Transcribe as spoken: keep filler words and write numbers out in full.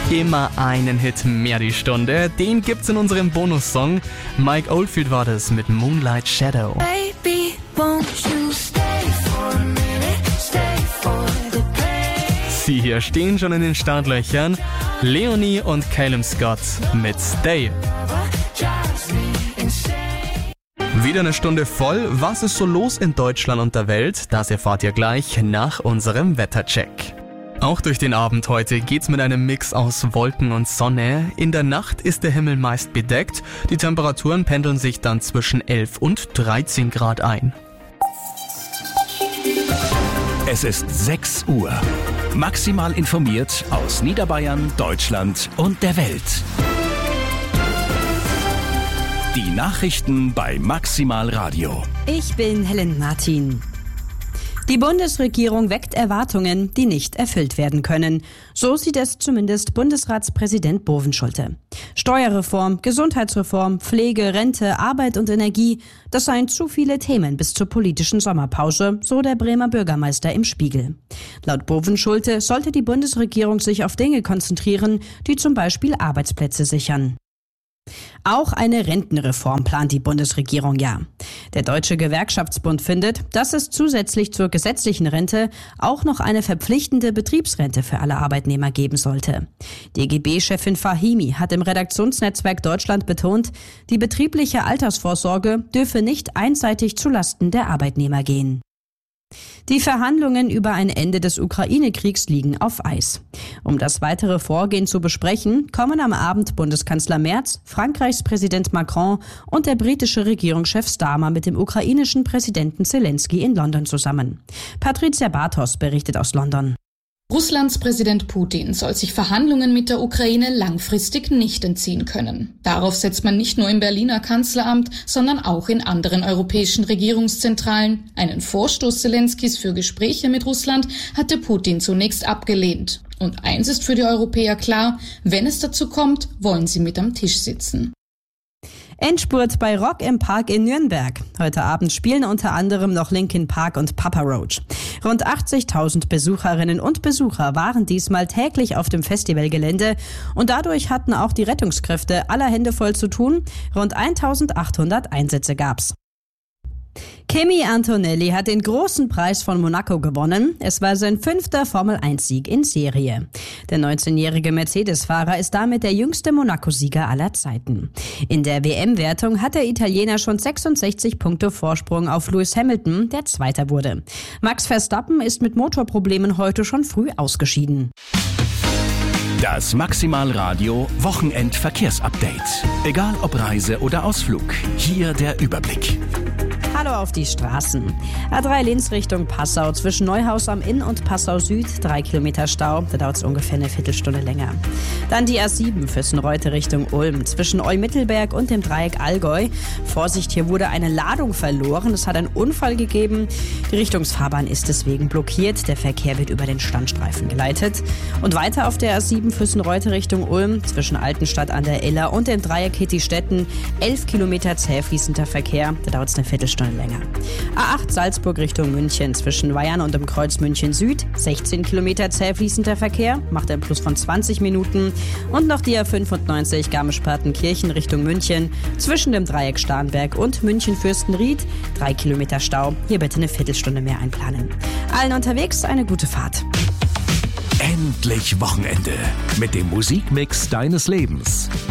Immer einen Hit mehr die Stunde. Den gibt's in unserem Bonussong. Mike Oldfield war das mit Moonlight Shadow. Baby, won't you stay for a minute, stay for the pain. Sie hier stehen schon in den Startlöchern. Leonie und Calum Scott mit Stay. Wieder eine Stunde voll. Was ist so los in Deutschland und der Welt? Das erfahrt ihr gleich nach unserem Wettercheck. Auch durch den Abend heute geht's mit einem Mix aus Wolken und Sonne. In der Nacht ist der Himmel meist bedeckt. Die Temperaturen pendeln sich dann zwischen elf und dreizehn Grad ein. Es ist sechs Uhr. Maximal informiert aus Niederbayern, Deutschland und der Welt. Die Nachrichten bei Maximal Radio. Ich bin Helen Martin. Die Bundesregierung weckt Erwartungen, die nicht erfüllt werden können. So sieht es zumindest Bundesratspräsident Bovenschulte. Steuerreform, Gesundheitsreform, Pflege, Rente, Arbeit und Energie, das seien zu viele Themen bis zur politischen Sommerpause, so der Bremer Bürgermeister im Spiegel. Laut Bovenschulte sollte die Bundesregierung sich auf Dinge konzentrieren, die zum Beispiel Arbeitsplätze sichern. Auch eine Rentenreform plant die Bundesregierung ja. Der Deutsche Gewerkschaftsbund findet, dass es zusätzlich zur gesetzlichen Rente auch noch eine verpflichtende Betriebsrente für alle Arbeitnehmer geben sollte. D G B-Chefin Fahimi hat im Redaktionsnetzwerk Deutschland betont, die betriebliche Altersvorsorge dürfe nicht einseitig zulasten der Arbeitnehmer gehen. Die Verhandlungen über ein Ende des Ukraine-Kriegs liegen auf Eis. Um das weitere Vorgehen zu besprechen, kommen am Abend Bundeskanzler Merz, Frankreichs Präsident Macron und der britische Regierungschef Starmer mit dem ukrainischen Präsidenten Zelensky in London zusammen. Patricia Bartos berichtet aus London. Russlands Präsident Putin soll sich Verhandlungen mit der Ukraine langfristig nicht entziehen können. Darauf setzt man nicht nur im Berliner Kanzleramt, sondern auch in anderen europäischen Regierungszentralen. Einen Vorstoß Zelenskys für Gespräche mit Russland hatte Putin zunächst abgelehnt. Und eins ist für die Europäer klar, wenn es dazu kommt, wollen sie mit am Tisch sitzen. Endspurt bei Rock im Park in Nürnberg. Heute Abend spielen unter anderem noch Linkin Park und Papa Roach. Rund achtzigtausend Besucherinnen und Besucher waren diesmal täglich auf dem Festivalgelände und dadurch hatten auch die Rettungskräfte aller Hände voll zu tun. Rund eintausendachthundert Einsätze gab's. Kimi Antonelli hat den großen Preis von Monaco gewonnen. Es war sein fünfter Formel eins Sieg in Serie. Der neunzehnjährige Mercedes-Fahrer ist damit der jüngste Monaco-Sieger aller Zeiten. In der W M-Wertung hat der Italiener schon sechsundsechzig Punkte Vorsprung auf Lewis Hamilton, der Zweiter wurde. Max Verstappen ist mit Motorproblemen heute schon früh ausgeschieden. Das Maximal Radio Wochenend-Verkehrsupdate. Egal ob Reise oder Ausflug, hier der Überblick. Hallo auf die Straßen. A drei Linz Richtung Passau zwischen Neuhaus am Inn und Passau Süd, drei Kilometer Stau, da dauert es ungefähr eine Viertelstunde länger. Dann die A sieben Füssen-Reute Richtung Ulm zwischen Eu-Mittelberg und dem Dreieck Allgäu. Vorsicht, hier wurde eine Ladung verloren, es hat einen Unfall gegeben. Die Richtungsfahrbahn ist deswegen blockiert, der Verkehr wird über den Standstreifen geleitet. Und weiter auf der A sieben Füssen-Reute Richtung Ulm zwischen Altenstadt an der Iller und dem Dreieck Hittistetten, elf Kilometer zäh fließender Verkehr, da dauert es eine Viertelstunde länger. A acht Salzburg Richtung München zwischen Weyern und dem Kreuz München Süd, sechzehn Kilometer zäh fließender Verkehr, macht einen Plus von zwanzig Minuten. Und noch die A fünfundneunzig Garmisch-Partenkirchen Richtung München zwischen dem Dreieck Starnberg und München-Fürstenried, drei Kilometer Stau, hier bitte eine Viertelstunde mehr einplanen. Allen unterwegs eine gute Fahrt. Endlich Wochenende mit dem Musikmix deines Lebens.